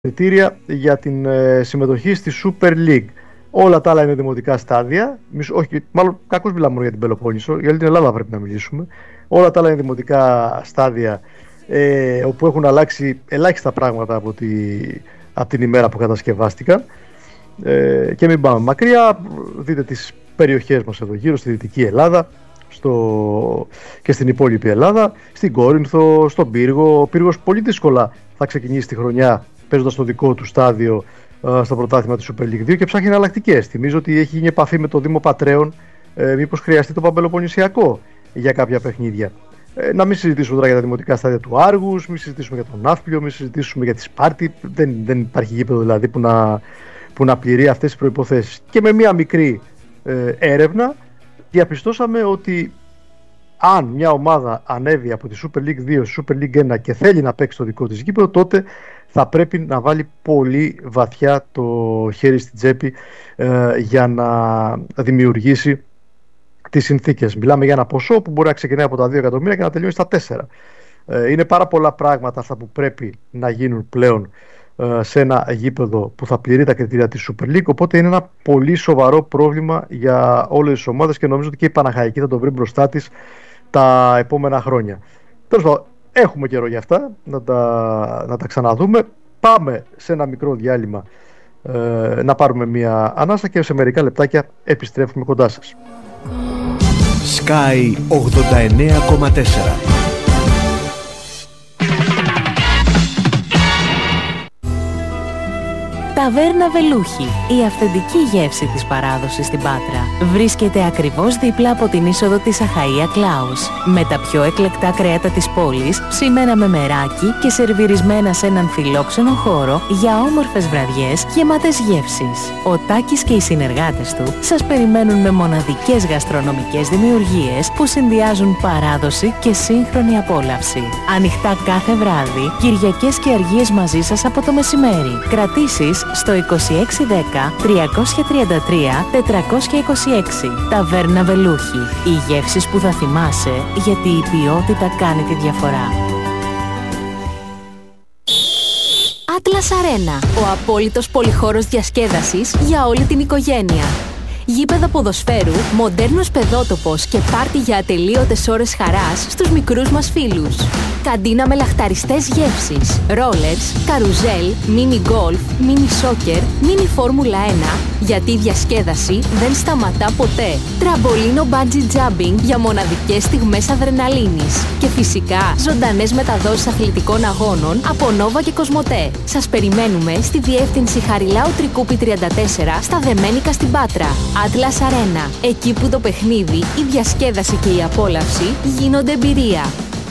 κριτήρια για την συμμετοχή στη Super League. Όλα τα άλλα είναι δημοτικά στάδια. Όχι, μάλλον κακώς μιλάμε μόνο για την Πελοπόννησο, για την Ελλάδα πρέπει να μιλήσουμε. Όλα τα άλλα είναι δημοτικά στάδια όπου έχουν αλλάξει ελάχιστα πράγματα από την ημέρα που κατασκευάστηκαν. Και μην πάμε μακριά, δείτε τις περιοχές μας εδώ γύρω, στη Δυτική Ελλάδα και στην υπόλοιπη Ελλάδα, στην Κόρινθο, στον Πύργο. Ο Πύργος πολύ δύσκολα θα ξεκινήσει τη χρονιά παίζοντας το δικό του στάδιο στο πρωτάθλημα της Super League 2 και ψάχνει εναλλακτικές. Θυμίζω ότι έχει γίνει επαφή με το Δήμο Πατρέων, μήπως χρειαστεί το Παμπελοποννησιακό για κάποια παιχνίδια. Να μην συζητήσουμε τώρα για τα δημοτικά στάδια του Άργους, μην συζητήσουμε για τον Ναύπλιο, μην συζητήσουμε για τη Σπάρτη. Δεν υπάρχει γήπεδο δηλαδή που να πληρεί αυτές τις προϋποθέσεις. Και με μία μικρή έρευνα διαπιστώσαμε ότι αν μια ομάδα ανέβει από τη Super League 2 στη Super League 1 και θέλει να παίξει το δικό της γήπεδο, τότε θα πρέπει να βάλει πολύ βαθιά το χέρι στην τσέπη για να δημιουργήσει τις συνθήκες. Μιλάμε για ένα ποσό που μπορεί να ξεκινάει από τα 2 εκατομμύρια και να τελειώσει στα 4. Είναι πάρα πολλά πράγματα αυτά που πρέπει να γίνουν πλέον σε ένα γήπεδο που θα πληρεί τα κριτήρια της Super League, οπότε είναι ένα πολύ σοβαρό πρόβλημα για όλες τις ομάδες και νομίζω ότι και η Παναχαϊκή θα το βρει μπροστά της τα επόμενα χρόνια. Τέλος πάντων, έχουμε καιρό για αυτά να τα ξαναδούμε. Πάμε σε ένα μικρό διάλειμμα να πάρουμε μια ανάσα και σε μερικά λεπτάκια επιστρέφουμε κοντά σας. Sky 89,4. Ταβέρνα Βελούχη, η αυθεντική γεύση της παράδοσης στην Πάτρα. Βρίσκεται ακριβώς δίπλα από την είσοδο της Αχαΐα Κλάους. Με τα πιο εκλεκτά κρέατα της πόλης, ψημένα με μεράκι και σερβιρισμένα σε έναν φιλόξενο χώρο για όμορφες βραδιές γεμάτες γεύσεις. Ο Τάκης και οι συνεργάτες του σας περιμένουν με μοναδικές γαστρονομικές δημιουργίες που συνδυάζουν παράδοση και σύγχρονη απόλαυση. Ανοιχτά κάθε βράδυ, Κυριακές και Αργίες μαζί σας από το μεσημέρι. Κρατήσεις στο 2610 333 426. Ταβέρνα Βελούχη. Οι γεύσεις που θα θυμάσαι, γιατί η ποιότητα κάνει τη διαφορά. Atlas Arena. Ο απόλυτος πολυχώρος διασκέδασης για όλη την οικογένεια. Γήπεδα ποδοσφαίρου, μοντέρνος παιδότοπος και πάρτι για ατελείωτες ώρες χαράς στους μικρούς μας φίλους. Καντίνα με λαχταριστές γεύσεις, ρόλερς, καρουζέλ, μίνι γκολφ, μίνι σόκερ, μίνι φόρμουλα 1, γιατί η διασκέδαση δεν σταματά ποτέ. Τραμπολίνο bungee jumping για μοναδικές στιγμές αδρεναλίνης. Και φυσικά ζωντανές μεταδόσεις αθλητικών αγώνων από Νόβα και Κοσμοτέ. Σας περιμένουμε στη διεύθυνση Χαριλάου Τρικούπη 34 στα Δεμένικα στην Πάτρα. Atlas Arena. Εκεί που το παιχνίδι, η διασκέδαση και η απόλαυση γίνονται εμπειρία.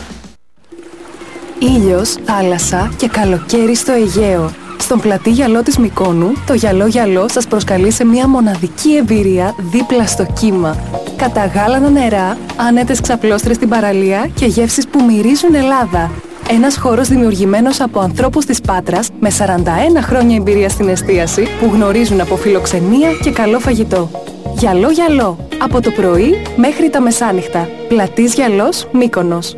Ήλιος, θάλασσα και καλοκαίρι στο Αιγαίο. Στον πλατή γυαλό της Μυκόνου, το γυαλό σας προσκαλεί σε μια μοναδική εμπειρία δίπλα στο κύμα. Καταγάλανα νερά, άνετες ξαπλώστρες στην παραλία και γεύσεις που μυρίζουν Ελλάδα. Ένας χώρος δημιουργημένος από ανθρώπους της Πάτρας με 41 χρόνια εμπειρία στην εστίαση που γνωρίζουν από φιλοξενία και καλό φαγητό. Γυαλό, από το πρωί μέχρι τα μεσάνυχτα. Πλατής Γυαλός, Μύκονος.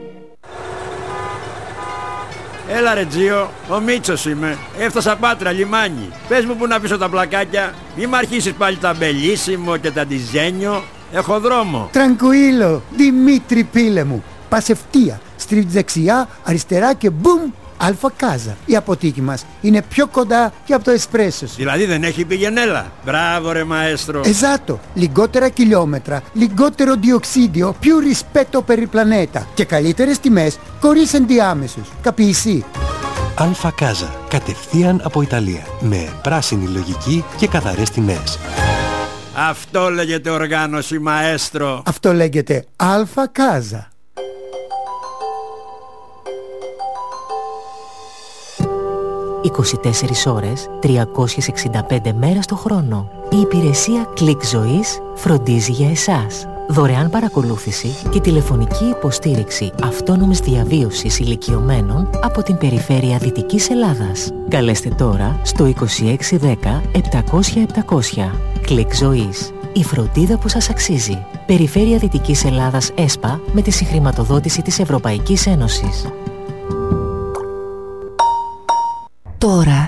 Έλα ρε Τζίο, ο Μίτσος είμαι. Έφτασα Πάτρα, λιμάνι. Πες μου που να πίσω τα πλακάκια. Μη μ' αρχίσεις πάλι τα μπελίσιμο και τα ντιζένιο. Έχω δρόμο. Τρανκουίλο, Δημήτρη πίλε μου. Πας ευθεία, στρίβεις δεξιά, αριστερά και μπουμ, Αλφα Κάζα. Η αποθήκη μας είναι πιο κοντά και από το εσπρέσο σου. Δηλαδή δεν έχει πηγενέλα. Μπράβο ρε μαέστρο. Esatto, λιγότερα χιλιόμετρα, λιγότερο διοξίδιο, più rispetto per il pianeta και καλύτερες τιμές χωρίς ενδιάμεσους. Καπιεσί. Αλφα Κάζα, κατευθείαν από Ιταλία, με πράσινη λογική και καθαρές τιμές. Αυτό λέγεται οργάνωση μαέστρο. Αυτό λέγεται Αλφα Κάζα. 24 ώρες, 365 μέρες το χρόνο. Η υπηρεσία Κλικ Ζωής φροντίζει για εσάς. Δωρεάν παρακολούθηση και τηλεφωνική υποστήριξη αυτόνομης διαβίωσης ηλικιωμένων από την περιφέρεια Δυτικής Ελλάδας. Καλέστε τώρα στο 2610 700 700. Κλικ Ζωής. Η φροντίδα που σας αξίζει. Περιφέρεια Δυτικής Ελλάδας ΕΣΠΑ με τη συγχρηματοδότηση της Ευρωπαϊκής Ένωσης. Το τώρα